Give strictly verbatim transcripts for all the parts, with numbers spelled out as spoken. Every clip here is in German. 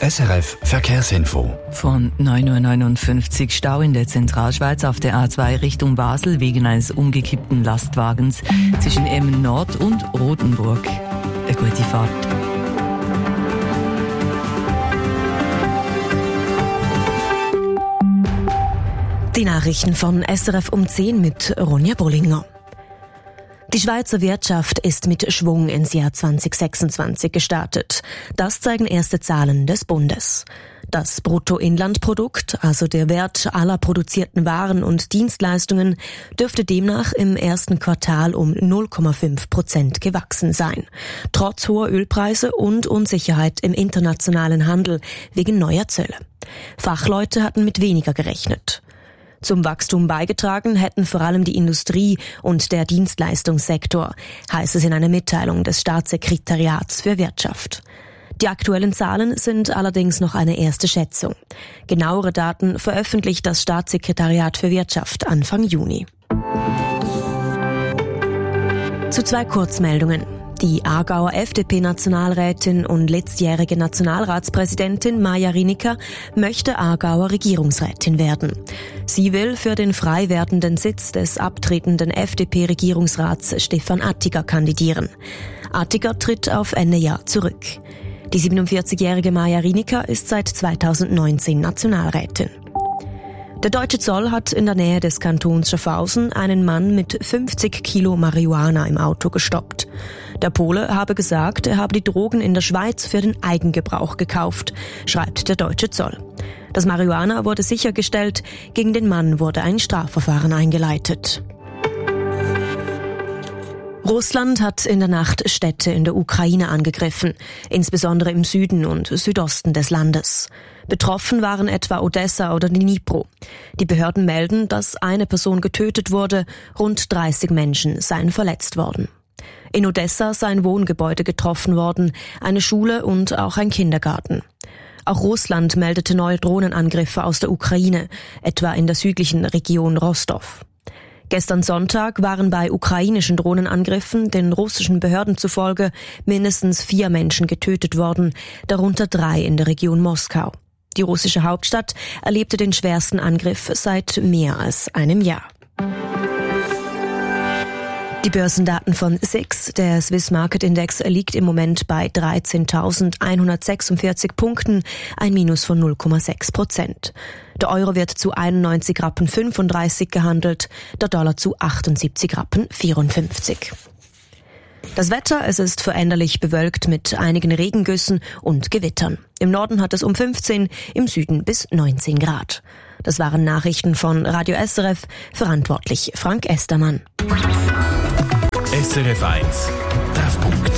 S R F Verkehrsinfo. Von neun Uhr neunundfünfzig Stau in der Zentralschweiz auf der A zwei Richtung Basel wegen eines umgekippten Lastwagens zwischen Emmen Nord und Rotenburg. Eine gute Fahrt. Die Nachrichten von S R F um zehn mit Ronja Bollinger. Die Schweizer Wirtschaft ist mit Schwung ins Jahr zwanzig sechsundzwanzig gestartet. Das zeigen erste Zahlen des Bundes. Das Bruttoinlandprodukt, also der Wert aller produzierten Waren und Dienstleistungen, dürfte demnach im ersten Quartal um null Komma fünf Prozent gewachsen sein. Trotz hoher Ölpreise und Unsicherheit im internationalen Handel wegen neuer Zölle. Fachleute hatten mit weniger gerechnet. Zum Wachstum beigetragen hätten vor allem die Industrie und der Dienstleistungssektor, heißt es in einer Mitteilung des Staatssekretariats für Wirtschaft. Die aktuellen Zahlen sind allerdings noch eine erste Schätzung. Genauere Daten veröffentlicht das Staatssekretariat für Wirtschaft Anfang Juni. Zu zwei Kurzmeldungen. Die Aargauer F D P-Nationalrätin und letztjährige Nationalratspräsidentin Maja Rieniker möchte Aargauer Regierungsrätin werden. Sie will für den frei werdenden Sitz des abtretenden F D P-Regierungsrats Stefan Attiger kandidieren. Attiger tritt auf Ende Jahr zurück. Die siebenundvierzigjährige Maja Rieniker ist seit zweitausendneunzehn Nationalrätin. Der deutsche Zoll hat in der Nähe des Kantons Schaffhausen einen Mann mit fünfzig Kilo Marihuana im Auto gestoppt. Der Pole habe gesagt, er habe die Drogen in der Schweiz für den Eigengebrauch gekauft, schreibt der deutsche Zoll. Das Marihuana wurde sichergestellt, gegen den Mann wurde ein Strafverfahren eingeleitet. Russland hat in der Nacht Städte in der Ukraine angegriffen, insbesondere im Süden und Südosten des Landes. Betroffen waren etwa Odessa oder Dnipro. Die Behörden melden, dass eine Person getötet wurde, rund dreißig Menschen seien verletzt worden. In Odessa seien Wohngebäude getroffen worden, eine Schule und auch ein Kindergarten. Auch Russland meldete neue Drohnenangriffe aus der Ukraine, etwa in der südlichen Region Rostov. Gestern Sonntag waren bei ukrainischen Drohnenangriffen den russischen Behörden zufolge mindestens vier Menschen getötet worden, darunter drei in der Region Moskau. Die russische Hauptstadt erlebte den schwersten Angriff seit mehr als einem Jahr. Die Börsendaten von S I X, der Swiss Market Index, liegt im Moment bei dreizehntausendeinhundertsechsundvierzig Punkten, ein Minus von null Komma sechs Prozent. Der Euro wird zu einundneunzig Rappen fünfunddreißig gehandelt, der Dollar zu achtundsiebzig Rappen vierundfünfzig. Das Wetter, es ist veränderlich bewölkt mit einigen Regengüssen und Gewittern. Im Norden hat es um fünfzehn, im Süden bis neunzehn Grad. Das waren Nachrichten von Radio S R F, verantwortlich Frank Estermann. S R F eins, Treffpunkt.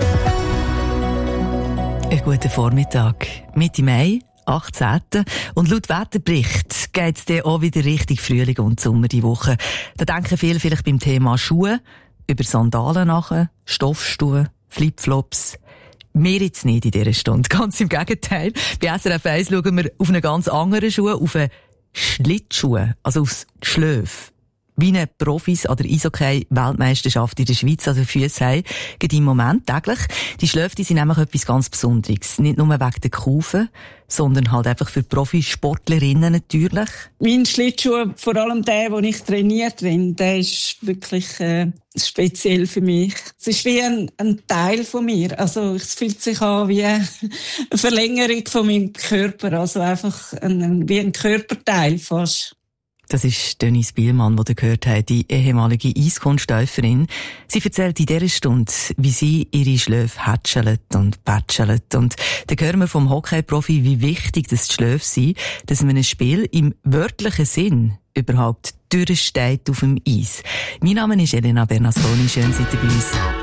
Einen guten Vormittag. Mitte Mai, achtzehnten Und laut Wetterbericht geht es dann auch wieder Richtung Frühling und Sommer die Woche. Da denken viele vielleicht beim Thema Schuhe über Sandalen nachher, Stoffschuhe, Flipflops. Wir jetzt nicht in dieser Stunde. Ganz im Gegenteil. Bei S R F eins schauen wir auf einen ganz anderen Schuh, auf einen Schlittschuh, also aufs Schläf. Wie eine Profis an der Eishockey-Weltmeisterschaft in der Schweiz also Füsse haben, geht im Moment täglich. Die Schläfe, die sind nämlich etwas ganz Besonderes. Nicht nur wegen der Kufen, sondern halt einfach für Profisportlerinnen natürlich. Mein Schlittschuh, vor allem der, wo ich trainiert bin, der ist wirklich äh, speziell für mich. Es ist wie ein, ein Teil von mir. Also es fühlt sich an wie eine Verlängerung von meinem Körper. Also einfach ein, wie ein Körperteil fast. Das ist Denise Bielmann, die ihr gehört habt, die ehemalige Eiskunstläuferin. Sie erzählt in dieser Stunde, wie sie ihre Schläfe hätschelt und pätschelt. Und dann hören wir vom Hockey-Profi, wie wichtig das die Schläfe sind, dass man ein Spiel im wörtlichen Sinn überhaupt durchsteht auf dem Eis. Mein Name ist Elena Bernasconi. Schön, seid ihr bei uns.